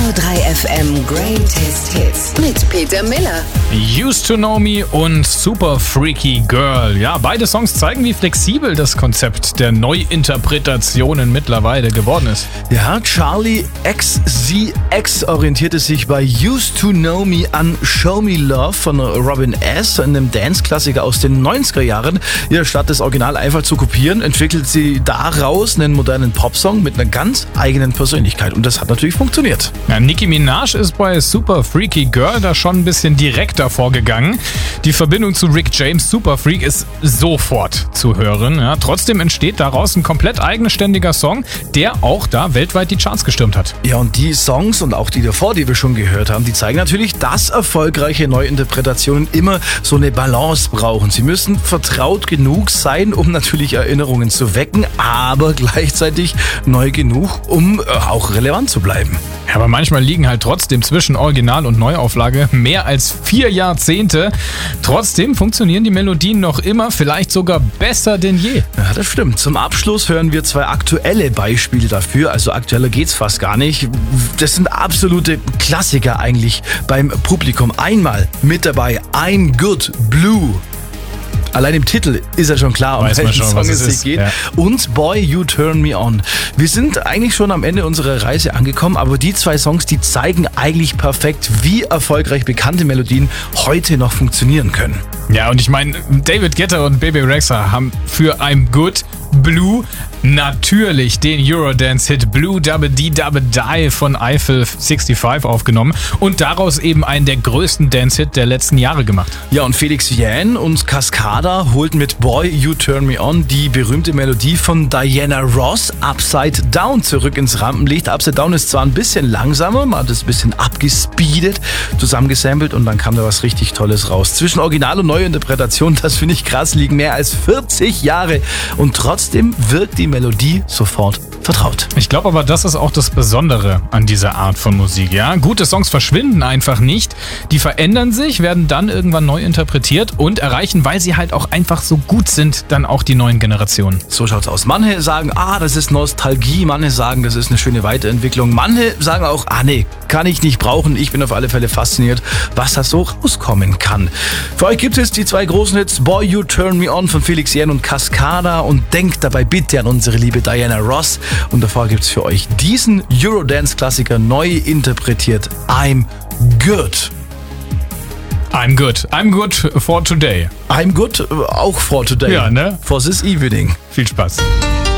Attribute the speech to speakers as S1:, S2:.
S1: Super 3 FM Greatest Hits mit Peter Miller.
S2: Used to Know Me und Super Freaky Girl. Ja, beide Songs zeigen, wie flexibel das Konzept der Neuinterpretationen mittlerweile geworden ist.
S3: Ja, Charlie XCX orientierte sich bei Used to Know Me an Show Me Love von Robin S., einem Dance-Klassiker aus den 90er Jahren. Ja, statt das Original einfach zu kopieren, entwickelt sie daraus einen modernen Popsong mit einer ganz eigenen Persönlichkeit. Und das hat natürlich funktioniert.
S2: Ja, Nicki Minaj ist bei Super Freaky Girl da schon ein bisschen direkter vorgegangen. Die Verbindung zu Rick James' Super Freak ist sofort zu hören. Ja, trotzdem entsteht daraus ein komplett eigenständiger Song, der auch da weltweit die Charts gestürmt hat.
S3: Ja, und die Songs und auch die davor, die wir schon gehört haben, die zeigen natürlich, dass erfolgreiche Neuinterpretationen immer so eine Balance brauchen. Sie müssen vertraut genug sein, um natürlich Erinnerungen zu wecken, aber gleichzeitig neu genug, um auch relevant zu bleiben.
S2: Ja, aber manchmal liegen halt trotzdem zwischen Original und Neuauflage mehr als 4 Jahrzehnte. Trotzdem funktionieren die Melodien noch immer, vielleicht sogar besser denn je.
S3: Ja, das stimmt. Zum Abschluss hören wir 2 aktuelle Beispiele dafür. Also aktueller geht's fast gar nicht. Das sind absolute Klassiker eigentlich beim Publikum. Einmal mit dabei I'm Good Blue. Allein im Titel ist ja schon klar, um welchen Song es sich geht. Ja. Und Boy, You Turn Me On. Wir sind eigentlich schon am Ende unserer Reise angekommen, aber die 2 Songs, die zeigen eigentlich perfekt, wie erfolgreich bekannte Melodien heute noch funktionieren können.
S2: Ja, und ich meine, David Guetta und Bebe Rexha haben für I'm Good Blue natürlich den Eurodance-Hit Blue Dabba Dee Dabba Die von Eiffel 65 aufgenommen und daraus eben einen der größten Dance-Hit der letzten Jahre gemacht.
S3: Ja, und Felix Jähn und Cascada holten mit Boy, You Turn Me On die berühmte Melodie von Diana Ross Upside Down zurück ins Rampenlicht. Upside Down ist zwar ein bisschen langsamer, man hat es ein bisschen abgespeedet, zusammengesampelt und dann kam da was richtig Tolles raus. Zwischen Original und Neuinterpretation, das finde ich krass, liegen mehr als 40 Jahre und trotzdem wirkt die Melodie sofort vertraut.
S2: Ich glaube aber, das ist auch das Besondere an dieser Art von Musik. Ja? Gute Songs verschwinden einfach nicht. Die verändern sich, werden dann irgendwann neu interpretiert und erreichen, weil sie halt auch einfach so gut sind, dann auch die neuen Generationen.
S3: So schaut's aus. Manche sagen, das ist Nostalgie. Manche sagen, das ist eine schöne Weiterentwicklung. Manche sagen auch, nee, kann ich nicht brauchen. Ich bin auf alle Fälle fasziniert, was da so rauskommen kann. Für euch gibt es die 2 großen Hits Boy, You Turn Me On von Felix Jähn und Cascada und denkt dabei bitte an unsere liebe Diana Ross. Und davor gibt's für euch diesen Eurodance-Klassiker neu interpretiert. I'm Good.
S2: I'm good. I'm good for today.
S3: I'm good auch for today.
S2: Ja, ne?
S3: For this evening.
S2: Viel Spaß.